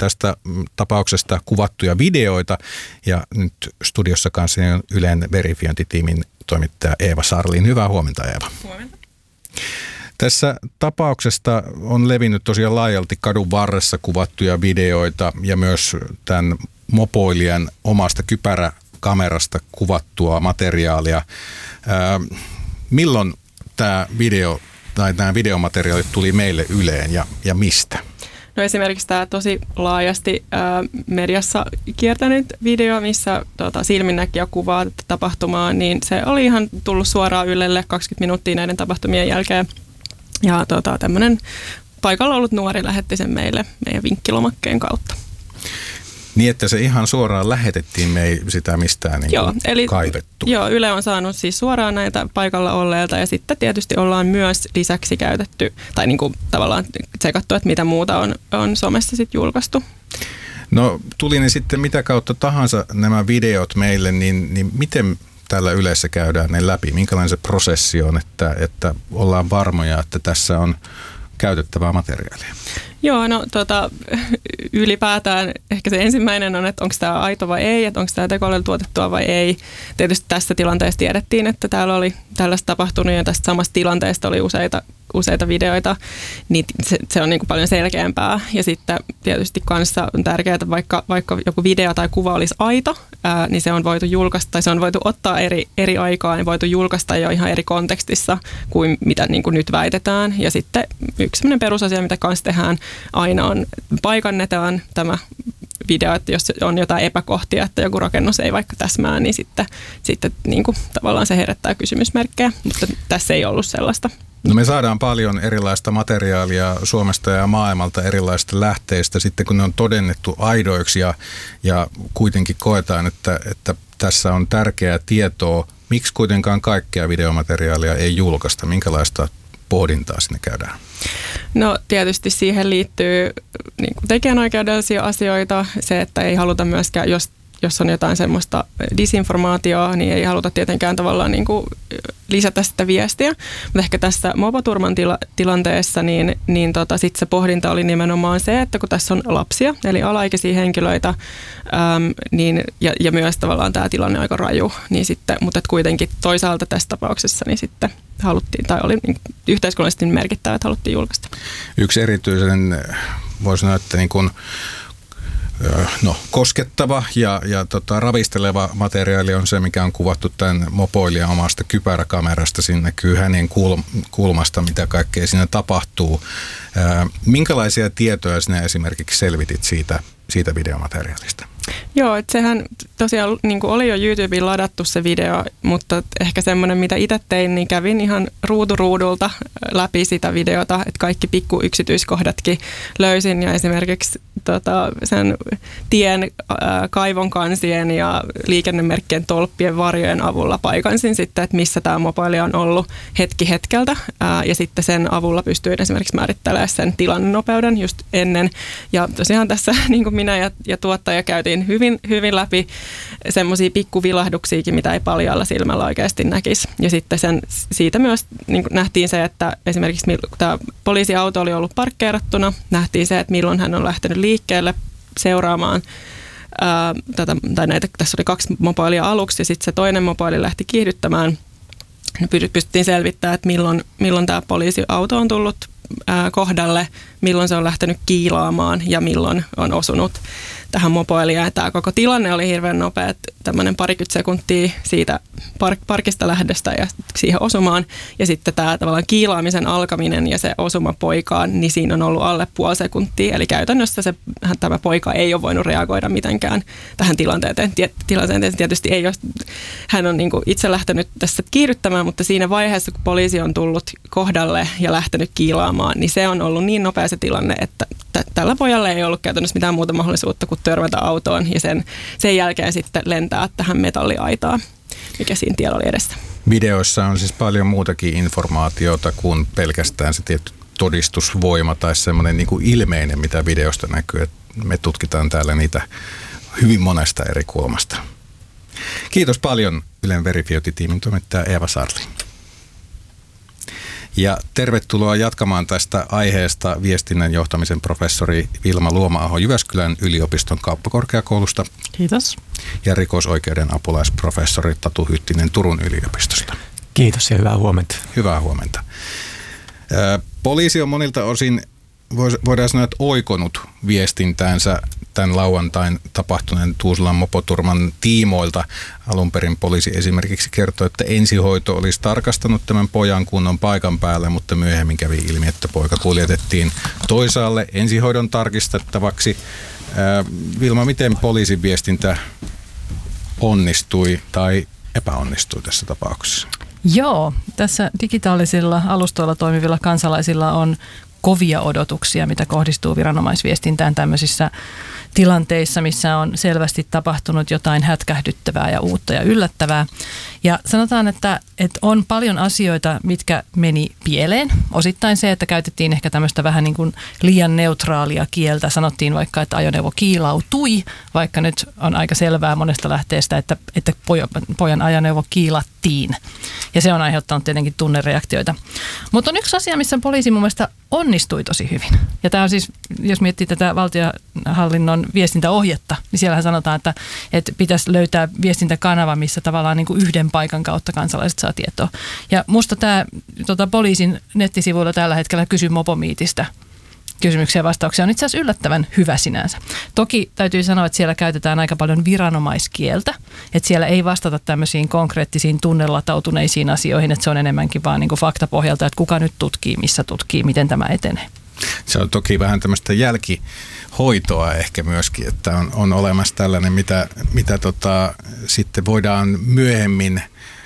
tästä tapauksesta kuvattuja videoita. Ja nyt studiossa kanssa on Ylen verifiointitiimin toimittaja Eeva Sarlin. Hyvää huomenta, Eeva. Huomenta. Tässä tapauksesta on levinnyt tosiaan laajalti kadun varressa kuvattuja videoita ja myös tämän mopoilijan omasta kypäräkamerasta kuvattua materiaalia. Milloin tämä video tai nämä videomateriaalit tuli meille Yleen ja mistä? No esimerkiksi tämä tosi laajasti mediassa kiertänyt video, missä silminnäkijä kuvaa tapahtumaa, niin se oli ihan tullut suoraan Ylelle 20 minuuttia näiden tapahtumien jälkeen. Ja tämmöinen paikalla ollut nuori lähetti sen meille meidän vinkkilomakkeen kautta. Niin, että se ihan suoraan lähetettiin, me ei sitä mistään kaivettu. Joo, Yle on saanut siis suoraan näitä paikalla olleilta ja sitten tietysti ollaan myös lisäksi käytetty tai niin kuin tavallaan tsekattu, että mitä muuta on somessa sitten julkaistu. No tuli ne sitten mitä kautta tahansa nämä videot meille, niin miten täällä Ylessä käydään ne läpi? Minkälainen se prosessi on, että ollaan varmoja, että tässä on käytettävää materiaalia? Joo, no ylipäätään ehkä se ensimmäinen on, että onko tämä aito vai ei, että onko tämä tekoälyllä tuotettua vai ei. Tietysti tässä tilanteessa tiedettiin, että täällä oli tällaista tapahtunut ja tästä samasta tilanteesta oli useita videoita, niin se on niin kuin paljon selkeämpää. Ja sitten tietysti kanssa on tärkeää, että vaikka joku video tai kuva olisi aito, niin se on voitu julkaista tai se on voitu ottaa eri aikaa, niin voitu julkaista jo ihan eri kontekstissa kuin mitä niin kuin nyt väitetään. Ja sitten yksi sellainen perusasia, mitä kanssa tehdään aina on, paikannetaan tämä video, että jos on jotain epäkohtia, että joku rakennus ei vaikka täsmää, niin sitten niin kuin tavallaan se herättää kysymysmerkkejä, mutta tässä ei ollut sellaista. No me saadaan paljon erilaista materiaalia Suomesta ja maailmalta erilaisista lähteistä, sitten kun ne on todennettu aidoiksi ja kuitenkin koetaan, että tässä on tärkeää tietoa. Miksi kuitenkaan kaikkea videomateriaalia ei julkaista? Minkälaista pohdintaa sinne käydään? No tietysti siihen liittyy niin kuin tekijänoikeudellisia asioita, se, että ei haluta myöskään, jos on jotain semmoista disinformaatiota, niin ei haluta tietenkään tavallaan niin kuin lisätä sitä viestiä. Mutta ehkä tässä mopoturman tilanteessa, niin sitten se pohdinta oli nimenomaan se, että kun tässä on lapsia, eli alaikäisiä henkilöitä, ja myös tavallaan tämä tilanne aika raju, niin sitten, mutta kuitenkin toisaalta tässä tapauksessa niin sitten haluttiin, tai oli niin yhteiskunnallisesti merkittävä, että haluttiin julkaista. Yksi erityisen, voisi sanoa, että niin kuin koskettava ja ravisteleva materiaali on se, mikä on kuvattu tämän mopoilijan omasta kypäräkamerasta. Siinä näkyy hänen kulmasta, mitä kaikkea siinä tapahtuu. Minkälaisia tietoja sinä esimerkiksi selvitit siitä videomateriaalista? Joo, että sehän tosiaan niin kuin oli jo YouTubeen ladattu se video, mutta ehkä semmoinen, mitä itse tein, niin kävin ihan ruudulta läpi sitä videota, että kaikki pikku yksityiskohdatkin löysin ja esimerkiksi sen tien, kaivon kansien ja liikennemerkkien tolppien varjojen avulla paikansin sitten, että missä tämä mopoilija on ollut hetki hetkeltä ja sitten sen avulla pystyin esimerkiksi määrittelemään sen tilannenopeuden just ennen ja tosiaan tässä niin kuin minä ja tuottaja käytiin hyvin läpi semmoisia pikkuvilahduksiakin, mitä ei paljaalla silmällä oikeasti näkisi. Ja sitten siitä myös niin nähtiin se, että esimerkiksi kun tämä poliisiauto oli ollut parkkeerattuna, nähtiin se, että milloin hän on lähtenyt liikkeelle seuraamaan tässä oli 2 mopoilia aluksi ja sitten se toinen mopoili lähti kiihdyttämään. Pystyttiin selvittämään, että milloin tämä poliisiauto on tullut kohdalle, milloin se on lähtenyt kiilaamaan ja milloin on osunut tähän mopoilijaan. Tämä koko tilanne oli hirveän nopea, että tämmöinen 20 sekuntia siitä parkista lähdöstä ja siihen osumaan. Ja sitten tämä tavallaan kiilaamisen alkaminen ja se osuma poikaan, niin siinä on ollut alle puoli sekuntia. Eli käytännössä tämä poika ei ole voinut reagoida mitenkään tähän tilanteeseen. Tietysti ei ole, hän on niin kuin itse lähtenyt tässä kiihdyttämään, mutta siinä vaiheessa, kun poliisi on tullut kohdalle ja lähtenyt kiilaamaan, niin se on ollut niin nopea se tilanne, että tällä pojalla ei ollut käytännössä mitään muuta mahdollisuutta kuin törmätä autoon ja sen jälkeen sitten lentää tähän metalliaitaan, mikä siinä tiellä oli edessä. Videoissa on siis paljon muutakin informaatiota kuin pelkästään se tietty todistusvoima tai semmoinen niin kuin ilmeinen, mitä videosta näkyy. Me tutkitaan täällä niitä hyvin monesta eri kulmasta. Kiitos paljon Ylen verifiointitiimin toimittaja Eeva Sarli. Ja tervetuloa jatkamaan tästä aiheesta viestinnän johtamisen professori Vilma Luoma-aho Jyväskylän yliopiston kauppakorkeakoulusta. Kiitos. Ja rikosoikeuden apulaisprofessori Tatu Hyttinen Turun yliopistosta. Kiitos ja hyvää huomenta. Hyvää huomenta. Poliisi on monilta osin, voidaan sanoa, että oikonut viestintäänsä tämän lauantain tapahtuneen Tuusulan mopoturman tiimoilta. Alun perin poliisi esimerkiksi kertoi, että ensihoito olisi tarkastanut tämän pojan kunnon paikan päälle, mutta myöhemmin kävi ilmi, että poika kuljetettiin toisaalle ensihoidon tarkistettavaksi. Vilma, miten poliisin viestintä onnistui tai epäonnistui tässä tapauksessa? Joo, tässä digitaalisilla alustoilla toimivilla kansalaisilla on kovia odotuksia, mitä kohdistuu viranomaisviestintään tämmöisissä tilanteissa, missä on selvästi tapahtunut jotain hätkähdyttävää ja uutta ja yllättävää. Ja sanotaan, että on paljon asioita, mitkä meni pieleen. Osittain se, että käytettiin ehkä tämmöistä vähän niin kuin liian neutraalia kieltä. Sanottiin vaikka, että ajoneuvo kiilautui, vaikka nyt on aika selvää monesta lähteestä, että pojan ajoneuvo kiilattiin. Ja se on aiheuttanut tietenkin tunnereaktioita. Mutta on yksi asia, missä poliisi mun mielestä onnistui tosi hyvin. Ja tämä on siis, jos miettii tätä valtionhallinnon viestintäohjetta, niin siellähän sanotaan, että pitäisi löytää viestintäkanava, missä tavallaan niin kuin yhden paikan kautta kansalaiset saa tietoa. Ja musta tämä poliisin nettisivuilla tällä hetkellä Kysy Mopomiitistä kysymyksiä ja vastauksia on itse asiassa yllättävän hyvä sinänsä. Toki täytyy sanoa, että siellä käytetään aika paljon viranomaiskieltä, että siellä ei vastata tämmöisiin konkreettisiin tunnelatautuneisiin asioihin, että se on enemmänkin vaan niin kuin faktapohjalta, että kuka nyt tutkii, missä tutkii, miten tämä etenee. Se on toki vähän tämmöistä jälkihoitoa ehkä myöskin, että on olemassa tällainen, mitä sitten voidaan myöhemmin,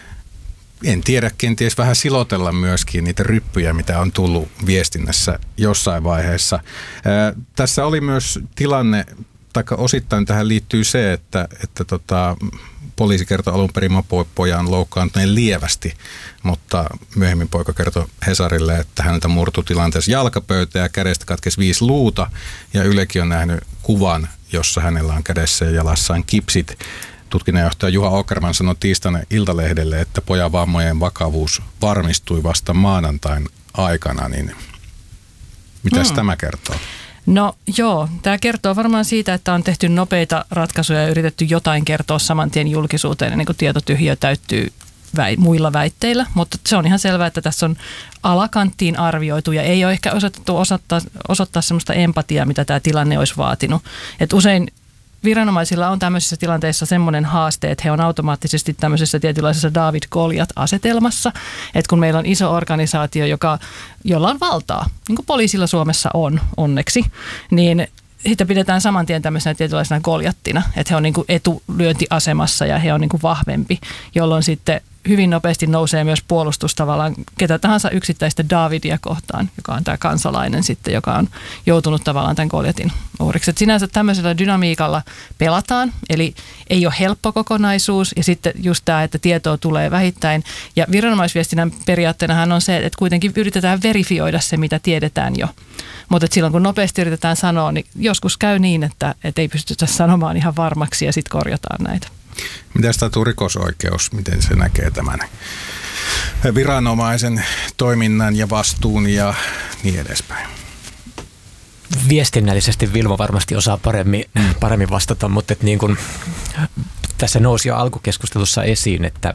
en tiedä, kenties vähän silotella myöskin niitä ryppyjä, mitä on tullut viestinnässä jossain vaiheessa. Tässä oli myös tilanne, tai osittain tähän liittyy se, että poliisi kertoi alun perin mopopojan loukkaantuneen lievästi, mutta myöhemmin poika kertoi Hesarille, että häneltä murtui tilanteessa jalkapöytä ja kädestä katkesi 5 luuta. Ja Ylekin on nähnyt kuvan, jossa hänellä on kädessä ja jalassaan kipsit. Tutkinnanjohtaja Juha Åkerman sanoi tiistaina Iltalehdelle, että pojan vammojen vakavuus varmistui vasta maanantain aikana. Niin mitäs tämä kertoo? No joo, tämä kertoo varmaan siitä, että on tehty nopeita ratkaisuja ja yritetty jotain kertoa saman tien julkisuuteen, ennen kuin tietotyhjiö täyttyy muilla väitteillä, mutta se on ihan selvää, että tässä on alakanttiin arvioitu ja ei ole ehkä osattu osoittaa sellaista empatiaa, mitä tämä tilanne olisi vaatinut. Et usein viranomaisilla on tämmöisissä tilanteissa semmoinen haaste, että he on automaattisesti tämmöisessä tietynlaisessa David-Goliat-asetelmassa, että kun meillä on iso organisaatio, jolla on valtaa, niin kuin poliisilla Suomessa on onneksi, niin heitä pidetään saman tien tämmöisenä tietynlaisena Goliattina, että he on niin kuin etulyöntiasemassa ja he on niin kuin vahvempi, jolloin sitten hyvin nopeasti nousee myös puolustus tavallaan ketä tahansa yksittäistä Davidia kohtaan, joka on tämä kansalainen sitten, joka on joutunut tavallaan tämän Goliatin uhriksi. Et sinänsä tämmöisellä dynamiikalla pelataan, eli ei ole helppo kokonaisuus ja sitten just tämä, että tietoa tulee vähittäin. Ja viranomaisviestinnän periaatteenahan on se, että kuitenkin yritetään verifioida se, mitä tiedetään jo. Mutta silloin kun nopeasti yritetään sanoa, niin joskus käy niin, että ei pystytä sanomaan ihan varmaksi ja sitten korjataan näitä. Mitä sitä rikosoikeus, miten se näkee tämän viranomaisen toiminnan ja vastuun ja niin edespäin? Viestinnällisesti Vilma varmasti osaa paremmin vastata, mutta että niin kuin tässä nousi jo alkukeskustelussa esiin, että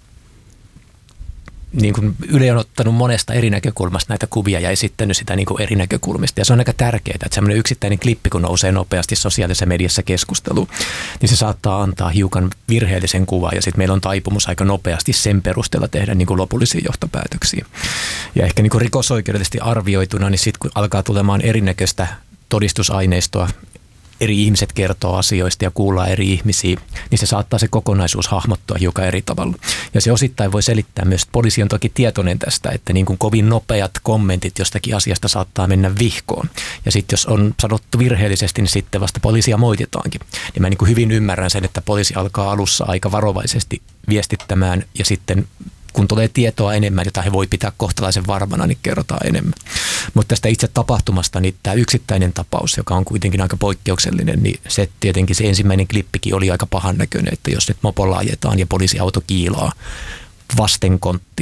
niin kuin Yle on ottanut monesta eri näkökulmasta näitä kuvia ja esittänyt sitä niin kuin eri näkökulmista. Ja se on aika tärkeää, että semmoinen yksittäinen klippi, kun nousee nopeasti sosiaalisessa mediassa keskusteluun, niin se saattaa antaa hiukan virheellisen kuvan. Ja sitten meillä on taipumus aika nopeasti sen perusteella tehdä niin kuin lopullisia johtopäätöksiä. Ja ehkä niin kuin rikosoikeudellisesti arvioituna, niin sitten kun alkaa tulemaan erinäköistä todistusaineistoa, eri ihmiset kertoo asioista ja kuullaan eri ihmisiä, niin se saattaa se kokonaisuus hahmottua hiukan eri tavalla. Ja se osittain voi selittää myös, että poliisi on toki tietoinen tästä, että niin kuin kovin nopeat kommentit jostakin asiasta saattaa mennä vihkoon. Ja sitten jos on sanottu virheellisesti, niin sitten vasta poliisia moititaankin. Niin mä niin kuin hyvin ymmärrän sen, että poliisi alkaa alussa aika varovaisesti viestittämään ja sitten kun tulee tietoa enemmän, jota he voi pitää kohtalaisen varmana, niin kerrotaan enemmän. Mutta tästä itse tapahtumasta, niin tämä yksittäinen tapaus, joka on kuitenkin aika poikkeuksellinen, niin se tietenkin se ensimmäinen klippikin oli aika pahan näköinen, että jos nyt mopolla ajetaan ja poliisiauto kiilaa vasten konttia,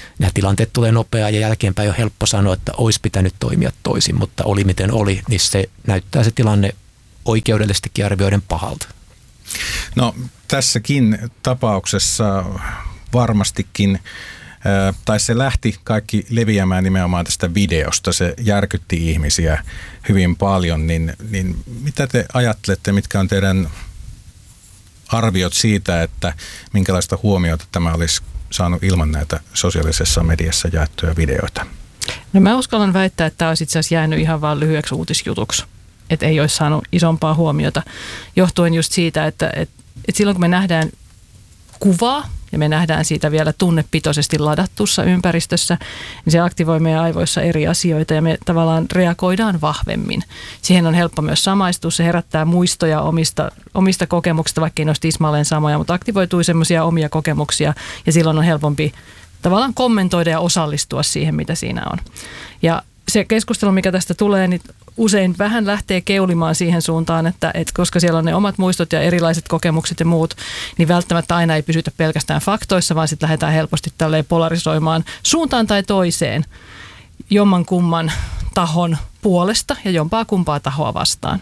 nämä tilanteet tulee nopeaa ja jälkeenpäin on helppo sanoa, että olisi pitänyt toimia toisin, mutta oli miten oli, niin se näyttää se tilanne oikeudellisestikin arvioiden pahalta. No tässäkin tapauksessa varmastikin, tai se lähti kaikki leviämään nimenomaan tästä videosta, se järkytti ihmisiä hyvin paljon, niin mitä te ajattelette, mitkä on teidän arviot siitä, että minkälaista huomiota tämä olisi saanut ilman näitä sosiaalisessa mediassa jaettuja videoita? No mä uskallan väittää, että tämä olisi itse asiassa jäänyt ihan vaan lyhyeksi uutisjutuksi, että ei olisi saanut isompaa huomiota, johtuen just siitä, että silloin kun me nähdään kuvaa ja me nähdään siitä vielä tunnepitoisesti ladattussa ympäristössä, niin se aktivoi meidän aivoissa eri asioita ja me tavallaan reagoidaan vahvemmin. Siihen on helppo myös samaistua, se herättää muistoja omista kokemuksista, vaikka ei ne ole tismalleen samoja, mutta aktivoituu semmoisia omia kokemuksia ja silloin on helpompi tavallaan kommentoida ja osallistua siihen, mitä siinä on. Ja se keskustelu, mikä tästä tulee, niin usein vähän lähtee keulimaan siihen suuntaan, että koska siellä on ne omat muistot ja erilaiset kokemukset ja muut, niin välttämättä aina ei pysytä pelkästään faktoissa, vaan sitten lähdetään helposti tälleen polarisoimaan suuntaan tai toiseen jomman kumman tahon puolesta ja jompaa kumpaa tahoa vastaan.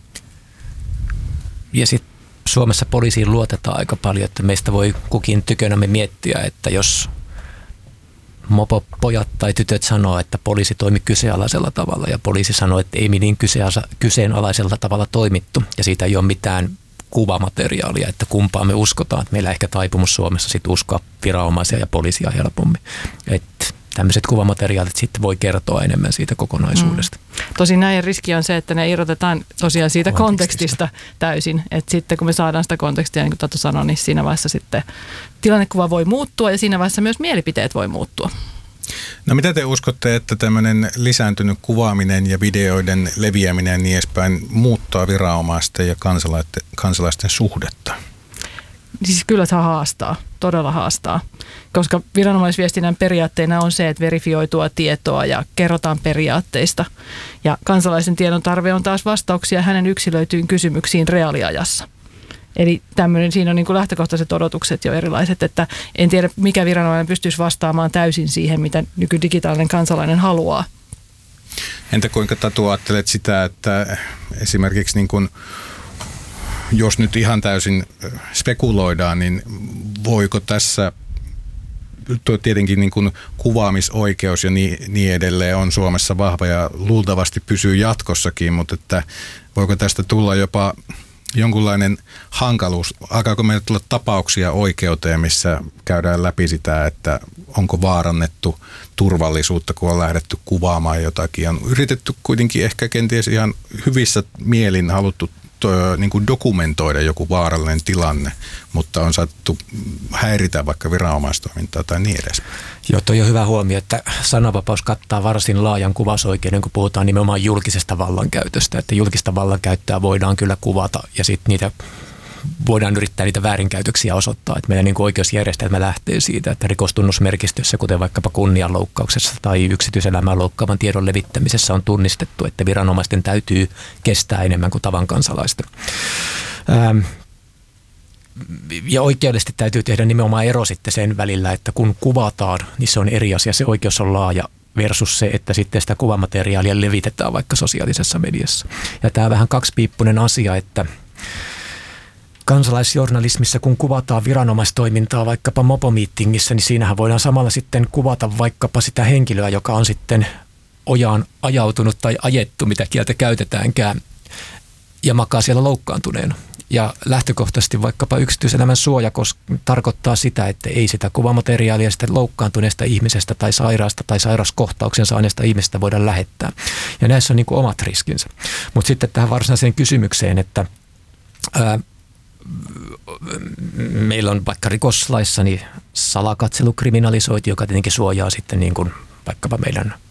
Ja sitten Suomessa poliisiin luotetaan aika paljon, että meistä voi kukin tykönämme miettiä, että jos mopopojat tai tytöt sanoo, että poliisi toimi kyseenalaisella tavalla ja poliisi sanoo, että ei niin kyseenalaisella tavalla toimittu ja siitä ei ole mitään kuvamateriaalia, että kumpaa me uskotaan. Että meillä ehkä taipumus Suomessa sitten uskoa viranomaisia ja poliisia helpommin. Että tämmöiset kuvamateriaalit sitten voi kertoa enemmän siitä kokonaisuudesta. Tosin näin riski on se, että ne irrotetaan tosiaan siitä kontekstista täysin. Että sitten kun me saadaan sitä kontekstia, niin kuin Tatu sanoi, niin siinä vaiheessa sitten tilannekuva voi muuttua ja siinä vaiheessa myös mielipiteet voi muuttua. No mitä te uskotte, että tämmöinen lisääntynyt kuvaaminen ja videoiden leviäminen ja niin edespäin muuttaa viranomaisten ja kansalaisten suhdetta? Siis kyllä se haastaa, todella haastaa, koska viranomaisviestinnän periaatteena on se, että verifioitua tietoa ja kerrotaan periaatteista. Ja kansalaisen tiedon tarve on taas vastauksia hänen yksilöityyn kysymyksiin reaaliajassa. Eli siinä on niin kuin lähtökohtaiset odotukset jo erilaiset, että en tiedä mikä viranomainen pystyisi vastaamaan täysin siihen, mitä nykydigitaalinen kansalainen haluaa. Entä kuinka Tatu ajattelet sitä, että esimerkiksi niin kuin jos nyt ihan täysin spekuloidaan, niin voiko tässä, tietenkin niin kuin kuvaamisoikeus ja niin edelleen on Suomessa vahva ja luultavasti pysyy jatkossakin, mutta että voiko tästä tulla jopa jonkunlainen hankaluus? Alkaako meillä tulla tapauksia oikeuteen, missä käydään läpi sitä, että onko vaarannettu turvallisuutta, kun on lähdetty kuvaamaan jotakin. On yritetty kuitenkin ehkä kenties ihan hyvissä mielin haluttu niin kuin dokumentoida joku vaarallinen tilanne, mutta on saattu häiritä vaikka viranomaistoimintaa tai niin edes. Joo, toi on hyvä huomio, että sananvapaus kattaa varsin laajan kuvausoikeuden, kun puhutaan nimenomaan julkisesta vallankäytöstä, että julkista vallankäyttöä voidaan kyllä kuvata ja sitten niitä voidaan yrittää niitä väärinkäytöksiä osoittaa. Että meidän niin kuin oikeusjärjestelmä lähtee siitä, että rikostunnusmerkistössä, kuten vaikkapa kunnianloukkauksessa tai yksityiselämän loukkaavan tiedon levittämisessä on tunnistettu, että viranomaisten täytyy kestää enemmän kuin tavan kansalaisten. Ja oikeudellisesti täytyy tehdä nimenomaan ero sitten sen välillä, että kun kuvataan, niin se on eri asia. Se oikeus on laaja versus se, että sitten sitä kuvamateriaalia levitetään vaikka sosiaalisessa mediassa. Ja tämä on vähän kaksipiippunen asia, että kansalaisjournalismissa, kun kuvataan viranomaistoimintaa vaikkapa mopomiittingissä, niin siinähän voidaan samalla sitten kuvata vaikkapa sitä henkilöä, joka on sitten ojaan ajautunut tai ajettu, mitä kieltä käytetäänkään, ja makaa siellä loukkaantuneena. Ja lähtökohtaisesti vaikkapa yksityiselämän suoja tarkoittaa sitä, että ei sitä kuvamateriaalia sitä loukkaantuneesta ihmisestä tai sairaasta tai sairauskohtauksen saaneesta ihmisestä voida lähettää. Ja näissä on niin kuin omat riskinsä. Mutta sitten tähän varsinaiseen kysymykseen, että meillä on vaikka rikoslaissa niin salakatselu kriminalisoitu, joka tietenkin suojaa sitten niin kuin vaikkapa meidän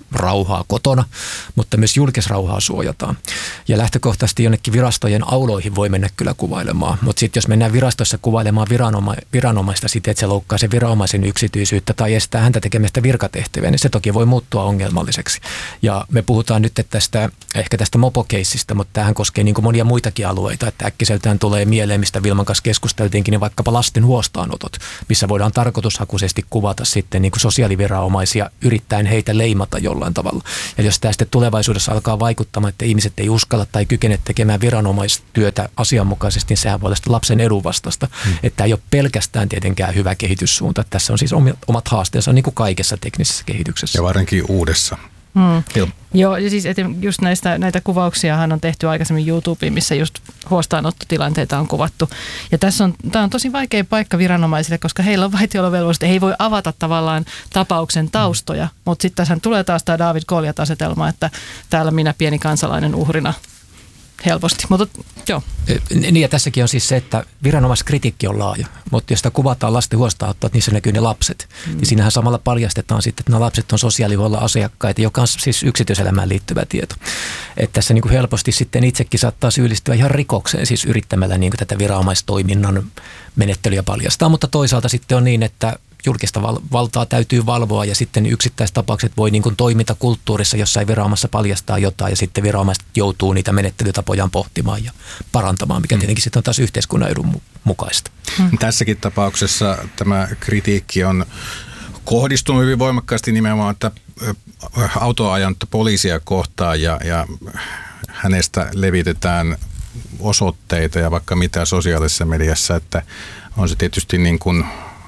rauhaa kotona, mutta myös julkisrauhaa suojataan. Ja lähtökohtaisesti jonnekin virastojen auloihin voi mennä kyllä kuvailemaan, mutta sitten jos mennään virastossa kuvailemaan viranomaista siten, että se loukkaa sen viranomaisen yksityisyyttä tai estää häntä tekemästä virkatehtäviä, niin se toki voi muuttua ongelmalliseksi. Ja me puhutaan nyt ehkä tästä mopokeissistä, mutta tämähän koskee niin kuin monia muitakin alueita, että äkkiseltään tulee mieleen, mistä Vilman kanssa keskusteltiinkin, niin vaikkapa lasten huostaanotot, missä voidaan tarkoitushakuisesti kuvata sitten niin kuin sosiaaliviranomaisia yrittäen heitä leimata jollain tavalla. Ja jos tämä sitten tulevaisuudessa alkaa vaikuttamaan, että ihmiset ei uskalla tai kykene tekemään viranomaistyötä asianmukaisesti, niin sehän voi olla lapsen edun vastaista. Että tämä ei ole pelkästään tietenkään hyvä kehityssuunta. Tässä on siis omat haasteensa niin kuin kaikessa teknisessä kehityksessä. Ja varsinkin uudessa. Joo, ja siis just näitä kuvauksiahan on tehty aikaisemmin YouTubeen, missä just huostaanottotilanteita on kuvattu. Ja tämä on tosi vaikea paikka viranomaisille, koska heillä on vaitiolovelvollisuus, he ei voi avata tavallaan tapauksen taustoja. Mutta sitten tässähän tulee taas tämä David Goliat-asetelma, että täällä minä pieni kansalainen uhrina helposti, mutta joo. Niin ja tässäkin on siis se, että viranomaiskritiikki on laaja, mutta jos sitä kuvataan lasten huostaanottoa, että niissä näkyy ne lapset, niin siinähän samalla paljastetaan sitten, että nämä lapset on sosiaalihuollon asiakkaita, joka on siis yksityiselämään liittyvä tieto. Että tässä niin kuin helposti sitten itsekin saattaa syyllistyä ihan rikokseen, siis yrittämällä niin kuin tätä viranomaistoiminnan menettelyä paljastaa, mutta toisaalta sitten on niin, että julkista valtaa täytyy valvoa ja sitten yksittäistapaukset voi niin kuin toimintakulttuurissa jossain viranomaisessa paljastaa jotain ja sitten viranomaiset joutuu niitä menettelytapojaan pohtimaan ja parantamaan, mikä tietenkin sitten on taas yhteiskunnan edun mukaista. Tässäkin tapauksessa tämä kritiikki on kohdistunut hyvin voimakkaasti nimenomaan, että autoa ajanutta poliisia kohtaan ja hänestä levitetään osoitteita ja vaikka mitä sosiaalisessa mediassa, että on se tietysti niin kuin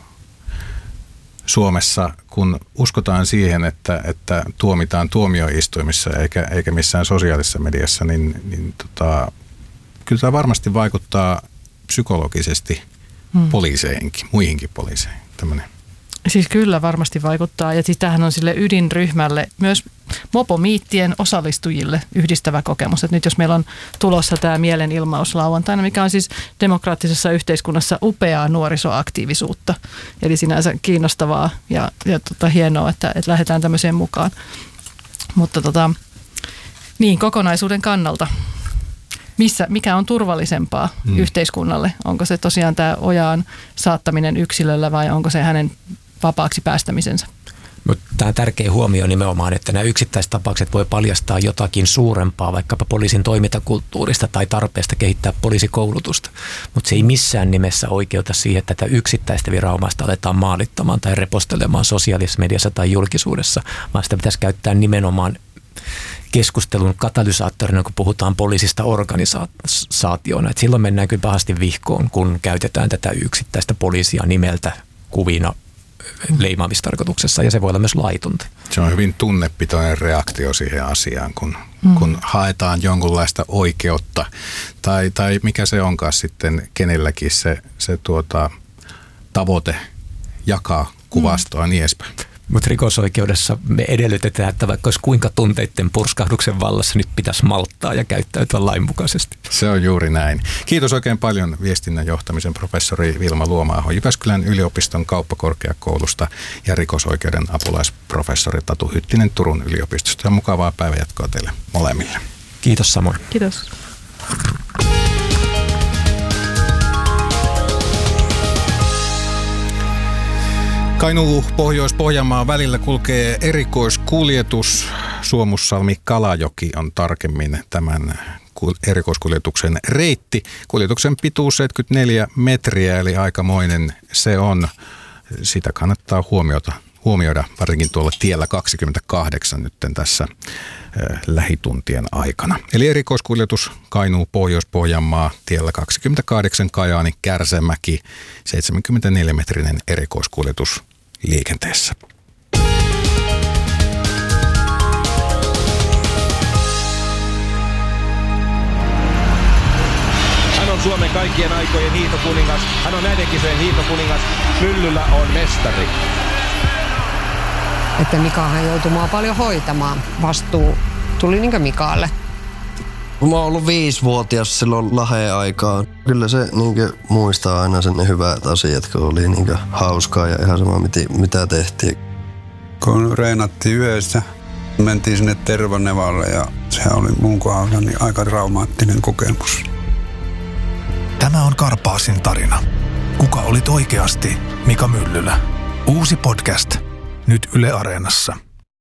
Suomessa, kun uskotaan siihen, että tuomitaan tuomioistuimissa eikä missään sosiaalisessa mediassa, niin kyllä tämä varmasti vaikuttaa psykologisesti poliiseihinkin, muihinkin poliiseihin. Tämmöinen. Siis kyllä varmasti vaikuttaa ja siis tämähän on sille ydinryhmälle myös mopomiittien osallistujille yhdistävä kokemus. Että nyt jos meillä on tulossa tämä mielenilmaus lauantaina, mikä on siis demokraattisessa yhteiskunnassa upeaa nuorisoaktiivisuutta. Eli sinänsä kiinnostavaa ja hienoa, että lähdetään tämmöiseen mukaan. Mutta niin kokonaisuuden kannalta. Mikä on turvallisempaa yhteiskunnalle? Onko se tosiaan tämä ojaan saattaminen yksilöllä vai onko se hänen vapaaksi päästämisensä? Tämä on tärkeä huomio nimenomaan, että nämä yksittäistapaukset voi paljastaa jotakin suurempaa, vaikkapa poliisin toimintakulttuurista tai tarpeesta kehittää poliisikoulutusta. Mutta se ei missään nimessä oikeuta siihen, että tätä yksittäistä viranomaista aletaan maalittamaan tai repostelemaan sosiaalisessa mediassa tai julkisuudessa, vaan sitä pitäisi käyttää nimenomaan keskustelun katalysaattorina, kun puhutaan poliisista organisaationa. Et silloin mennään kyllä pahasti vihkoon, kun käytetään tätä yksittäistä poliisia nimeltä kuvina leimaamistarkoituksessa, ja se voi olla myös laitonta. Se on hyvin tunnepitoinen reaktio siihen asiaan, kun haetaan jonkunlaista oikeutta, tai mikä se onkaan sitten kenelläkin se tavoite jakaa kuvastoa niin edespäin. Mutta rikosoikeudessa me edellytetään, että vaikka olisi kuinka tunteiden purskahduksen vallassa, nyt pitäisi malttaa ja käyttäytyä lainmukaisesti. Se on juuri näin. Kiitos oikein paljon viestinnän johtamisen professori Vilma Luoma-aho Jyväskylän yliopiston kauppakorkeakoulusta ja rikosoikeuden apulaisprofessori Tatu Hyttinen Turun yliopistosta. Ja mukavaa päivänjatkoa teille molemmille. Kiitos samoin. Kiitos. Kainuu-Pohjois-Pohjanmaan välillä kulkee erikoiskuljetus. Suomussalmi-Kalajoki on tarkemmin tämän erikoiskuljetuksen reitti. Kuljetuksen pituus 74 metriä, eli aikamoinen se on. Sitä kannattaa huomioida varsinkin tuolla tiellä 28 nyt tässä lähituntien aikana. Eli erikoiskuljetus Kainuu-Pohjois-Pohjanmaa tiellä 28 Kajaani Kärsämäki 74-metrinen erikoiskuljetus liikenteessä. Hän on Suomen kaikkien aikojen hiihtokuningas. Hän on näiden kisojen hiihtokuningas. Myllyllä on mestari. Että Mikahan joutui mua paljon hoitamaan. Vastuu tuli niinkö Mikaalle. Mä oon ollut 5-vuotias silloin Laheen aikaan. Kyllä se niinkö muistaa aina sen ne hyvät asiat, kun oli niinkö hauskaa ja ihan sama mitä tehtiin. Kun reenattiin yössä Mentiin sinne Tervanevalle ja se oli mun kohdalla niin aika traumaattinen kokemus. Tämä on Karpaasin tarina. Kuka olit oikeasti Mika Myllylä? Uusi podcast. Nyt Yle Areenassa.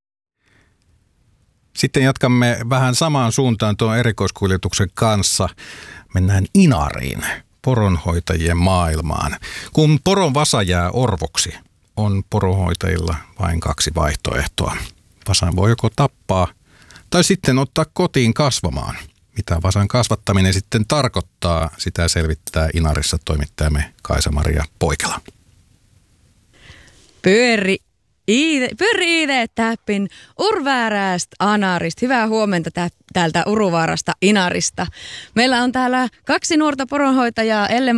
Sitten jatkamme vähän samaan suuntaan tuon erikoiskuljetuksen kanssa. Mennään Inariin, poronhoitajien maailmaan. Kun poron vasa jää orvoksi, on poronhoitajilla vain 2 vaihtoehtoa. Vasan voi joko tappaa tai sitten ottaa kotiin kasvamaan. Mitä vasan kasvattaminen sitten tarkoittaa, sitä selvittää Inarissa toimittajamme Kaisa-Maria Poikela. Pyöri Täppin Urväärästä Anarista. Hyvää huomenta täältä Uruvaarasta Inarista. Meillä on täällä 2 nuorta poronhoitajaa, Elle